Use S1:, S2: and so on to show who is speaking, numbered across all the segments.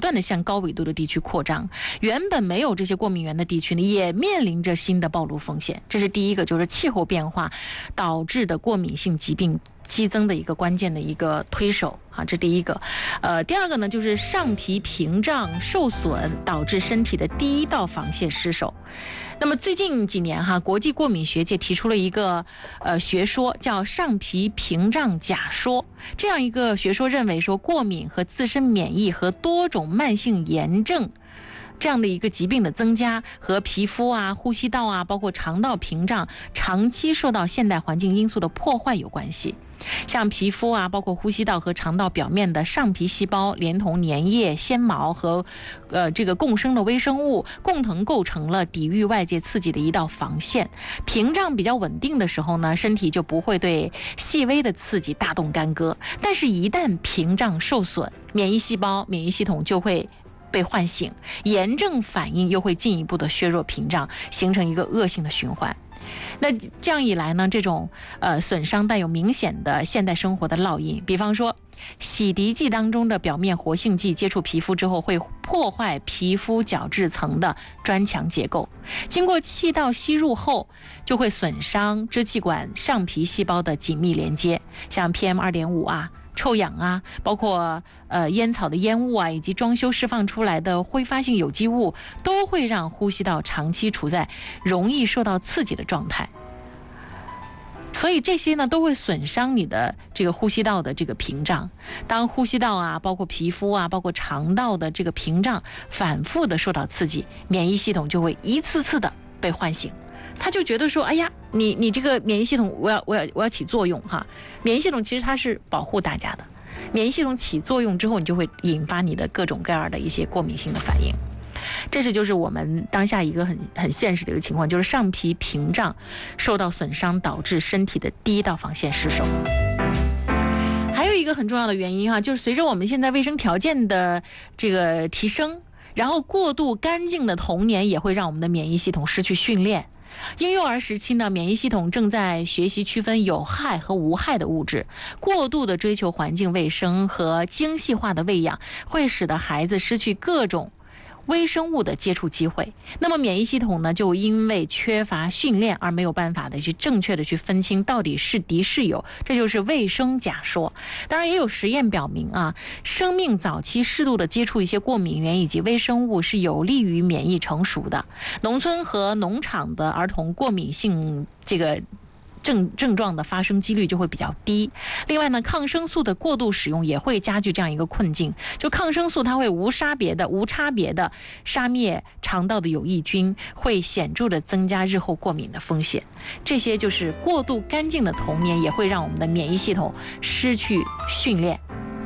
S1: 断的向高纬度的地区扩张，原本没有这些过敏源的地区呢，也面临着新的暴露风险。这是第一个，就是气候变化导致的过敏性疾病激增的一个关键的一个推手啊，这第一个。第二个呢，就是上皮屏障受损导致身体的第一道防线失守。那么最近几年哈，国际过敏学界提出了一个学说，叫上皮屏障假说。这样一个学说认为说，过敏和自身免疫和多种慢性炎症这样的一个疾病的增加和皮肤啊、呼吸道啊，包括肠道屏障长期受到现代环境因素的破坏有关系。像皮肤啊，包括呼吸道和肠道表面的上皮细胞，连同粘液、纤毛和这个共生的微生物，共同构成了抵御外界刺激的一道防线。屏障比较稳定的时候呢，身体就不会对细微的刺激大动干戈。但是，一旦屏障受损，免疫细胞、免疫系统就会被唤醒，炎症反应又会进一步的削弱屏障，形成一个恶性的循环。那这样一来呢，这种损伤带有明显的现代生活的烙印。比方说，洗涤剂当中的表面活性剂接触皮肤之后，会破坏皮肤角质层的砖墙结构，经过气道吸入后，就会损伤支气管上皮细胞的紧密连接，像 PM2.5 啊。臭氧啊，包括烟草的烟雾啊，以及装修释放出来的挥发性有机物，都会让呼吸道长期处在容易受到刺激的状态。所以这些呢，都会损伤你的这个呼吸道的这个屏障。当呼吸道啊，包括皮肤啊，包括肠道的这个屏障反复的受到刺激，免疫系统就会一次次的被唤醒。他就觉得说，哎呀，你这个免疫系统，我要起作用哈。免疫系统其实它是保护大家的，免疫系统起作用之后，你就会引发你的各种各样的一些过敏性的反应。这是就是我们当下一个很现实的一个情况，就是上皮屏障受到损伤，导致身体的第一道防线失守。还有一个很重要的原因哈，就是随着我们现在卫生条件的这个提升，然后过度干净的童年也会让我们的免疫系统失去训练。婴幼儿时期呢，免疫系统正在学习区分有害和无害的物质，过度的追求环境卫生和精细化的喂养，会使得孩子失去各种微生物的接触机会。那么免疫系统呢，就因为缺乏训练而没有办法的去正确的去分清到底是敌是友，这就是卫生假说。当然也有实验表明啊，生命早期适度的接触一些过敏源以及微生物是有利于免疫成熟的。农村和农场的儿童过敏性这个症状的发生几率就会比较低。另外呢，抗生素的过度使用也会加剧这样一个困境，就抗生素它会无差别的杀灭肠道的有益菌，会显著的增加日后过敏的风险。这些就是过度干净的童年也会让我们的免疫系统失去训练。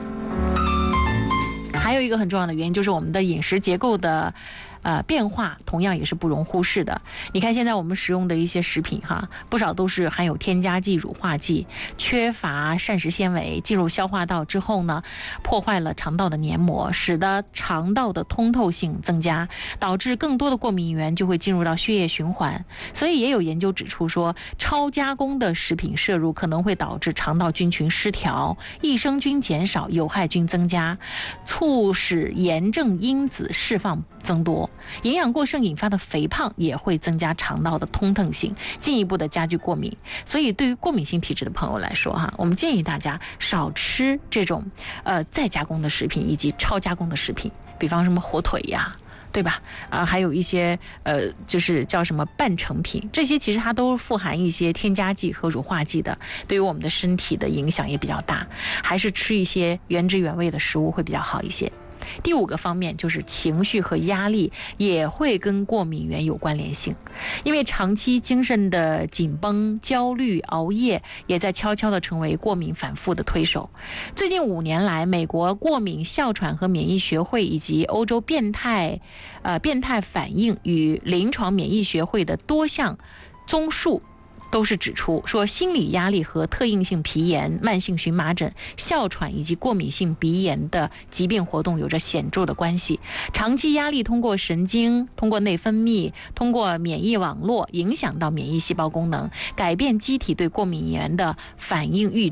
S1: 还有一个很重要的原因就是我们的饮食结构的变化同样也是不容忽视的。你看现在我们使用的一些食品哈，不少都是含有添加剂、乳化剂，缺乏膳食纤维，进入消化道之后呢，破坏了肠道的黏膜，使得肠道的通透性增加，导致更多的过敏源就会进入到血液循环。所以也有研究指出说，超加工的食品摄入可能会导致肠道菌群失调，益生菌减少，有害菌增加，促使炎症因子释放增多。营养过剩引发的肥胖也会增加肠道的通透性，进一步的加剧过敏。所以对于过敏性体质的朋友来说哈，我们建议大家少吃这种再加工的食品以及超加工的食品，比方什么火腿呀，对吧？还有一些就是叫什么半成品，这些其实它都富含一些添加剂和乳化剂的，对于我们的身体的影响也比较大。还是吃一些原汁原味的食物会比较好一些。第五个方面就是情绪和压力也会跟过敏源有关联性，因为长期精神的紧绷、焦虑、熬夜也在悄悄地成为过敏反复的推手。最近5年来，美国过敏哮喘和免疫学会以及欧洲变态反应与临床免疫学会的多项综述都是指出说，心理压力和特应性皮炎、慢性荨麻疹、哮喘以及过敏性鼻炎的疾病活动有着显著的关系。长期压力通过神经、通过内分泌、通过免疫网络影响到免疫细胞功能，改变机体对过敏源的反应阈值。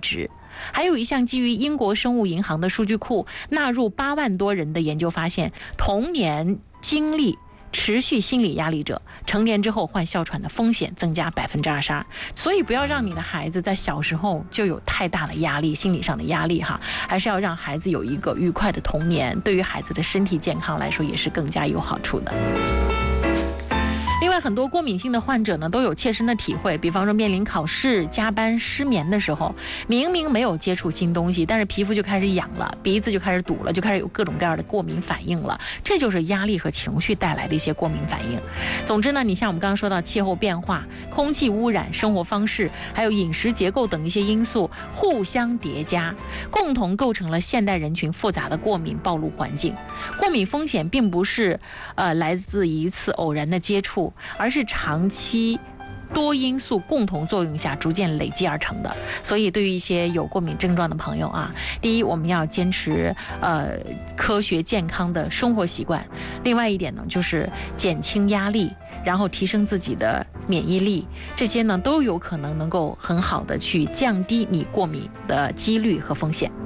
S1: 还有一项基于英国生物银行的数据库纳入8万多人的研究发现，童年经历持续心理压力者，成年之后患哮喘的风险增加22%。所以不要让你的孩子在小时候就有太大的压力，心理上的压力哈，还是要让孩子有一个愉快的童年，对于孩子的身体健康来说也是更加有好处的。另外，很多过敏性的患者呢都有切身的体会，比方说面临考试、加班、失眠的时候，明明没有接触新东西，但是皮肤就开始痒了，鼻子就开始堵了，就开始有各种各样的过敏反应了，这就是压力和情绪带来的一些过敏反应。总之呢，你像我们刚刚说到气候变化、空气污染、生活方式，还有饮食结构等一些因素互相叠加，共同构成了现代人群复杂的过敏暴露环境。过敏风险并不是来自一次偶然的接触，而是长期多因素共同作用下逐渐累积而成的。所以对于一些有过敏症状的朋友啊，第一，我们要坚持科学健康的生活习惯，另外一点呢就是减轻压力，然后提升自己的免疫力，这些呢都有可能能够很好的去降低你过敏的几率和风险。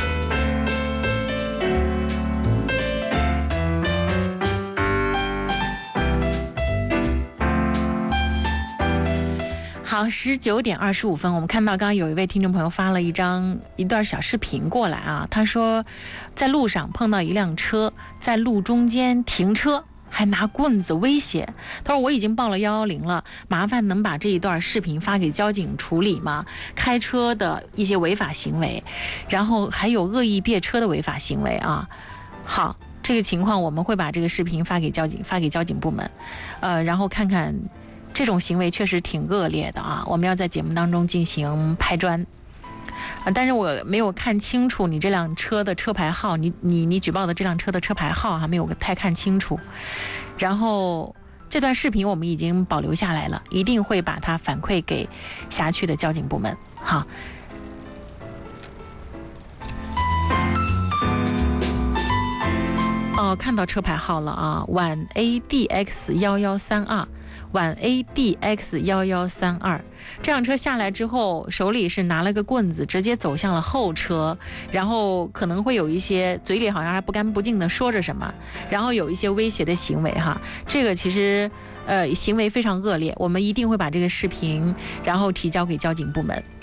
S1: 好，19点25分，我们看到刚刚有一位听众朋友发了一段小视频过来啊，他说在路上碰到一辆车在路中间停车，还拿棍子威胁。他说我已经报了110了，麻烦能把这一段视频发给交警处理吗？开车的一些违法行为，然后还有恶意别车的违法行为啊。好，这个情况我们会把这个视频发给交警部门，然后看看。这种行为确实挺恶劣的啊，我们要在节目当中进行拍砖。但是我没有看清楚你这辆车的车牌号，你举报的这辆车的车牌号还没有太看清楚。然后这段视频我们已经保留下来了，一定会把它反馈给辖区的交警部门。好。哦，看到车牌号了啊，皖 ADX1132。皖 ADX1132，这辆车下来之后，手里是拿了个棍子，直接走向了后车，然后可能会有一些嘴里好像还不干不净的说着什么，然后有一些威胁的行为哈。这个其实行为非常恶劣，我们一定会把这个视频然后提交给交警部门。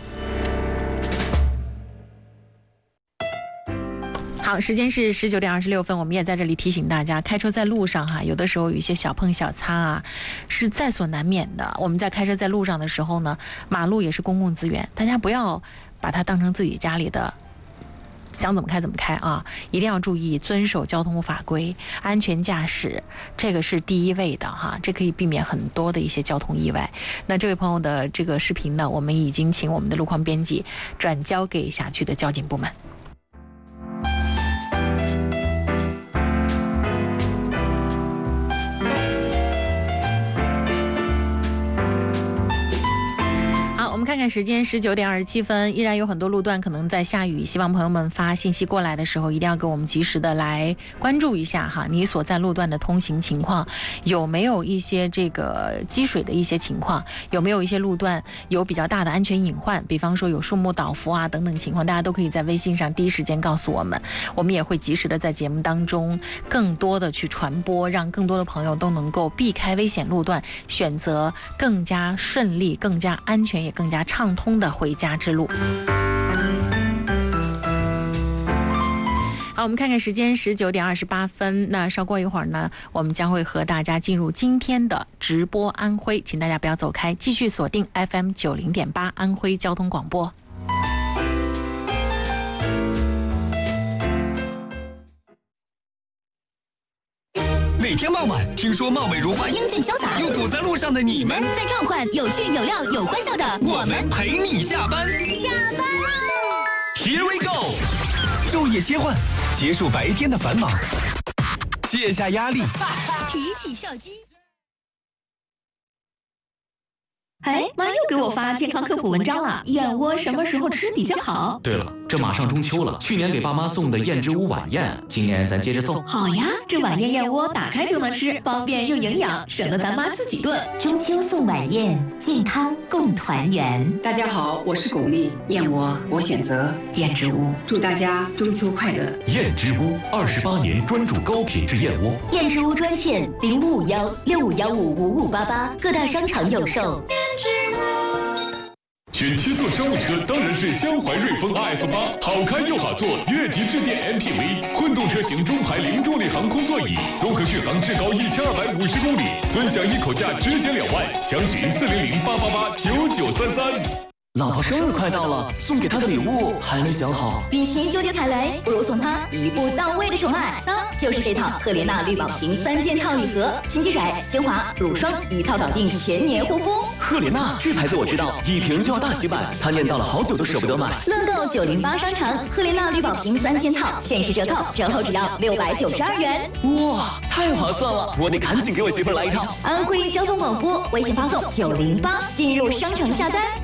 S1: 好，时间是19点26分，我们也在这里提醒大家，开车在路上哈，有的时候有一些小碰小擦啊，是在所难免的。我们在开车在路上的时候呢，马路也是公共资源，大家不要把它当成自己家里的，想怎么开怎么开啊！一定要注意遵守交通法规，安全驾驶，这个是第一位的哈，这可以避免很多的一些交通意外。那这位朋友的这个视频呢，我们已经请我们的路况编辑转交给辖区的交警部门。我们看看时间，19点27分，依然有很多路段可能在下雨，希望朋友们发信息过来的时候，一定要给我们及时的来关注一下哈，你所在路段的通行情况，有没有一些这个积水的一些情况，有没有一些路段有比较大的安全隐患，比方说有树木倒伏啊等等情况，大家都可以在微信上第一时间告诉我们，我们也会及时的在节目当中更多的去传播，让更多的朋友都能够避开危险路段，选择更加顺利、更加安全也更加畅通的回家之路。好，我们看看时间，19点28分。那稍过一会儿呢，我们将会和大家进入今天的直播安徽，请大家不要走开，继续锁定 FM 90.8安徽交通广播。
S2: 每天傍晚，听说貌美如花、
S3: 英俊潇洒
S2: 又堵在路上的你们，
S3: 在召唤有趣、有料、有欢笑的
S2: 我们陪你下班。
S3: 下班喽
S2: ！Here we go！ 昼夜切换，结束白天的繁忙，卸下压力，
S3: 提起笑肌。哎，妈又给我发健康科普文章了，燕窝什么时候吃比较好？
S4: 对了， 这马上中秋了，去年给爸妈送的燕之屋晚宴，今年咱接着送。
S3: 好呀，这晚宴燕窝打开就能吃，方便又营养，省得咱妈自己炖。
S5: 中秋送晚宴，健康共团圆。
S6: 大家好，我是巩俐，燕窝我选择燕之屋，祝大家中秋快乐。
S7: 燕之屋28年专注高品质燕窝。
S5: 燕之屋专线0551651588，各大商场有售。
S7: 选七座商务车当然是江淮瑞风 RF8，好开又好坐，越级致电 MPV， 混动车型中排零重力航空座椅，综合续航至高1250公里，尊享一口价直接2万，详询400-888-9933。
S8: 老婆生日快到了，送给她的礼物还没想好。
S3: 与其纠结踩雷，不如送她一步到位的宠爱。那就是这套赫莲娜绿宝瓶3件套礼盒，清洗水、精华、乳霜一套搞定，全年护肤。
S8: 赫莲娜这牌子我知道，一瓶就要大几百，她念叨了好久都舍不得买。
S3: 乐购908商城赫莲娜绿宝瓶3件套限时折扣，折后只要692元。
S8: 哇，太划算了！我得赶紧给我媳妇来一套。
S3: 安徽交通广播微信发送908，进入商城下单。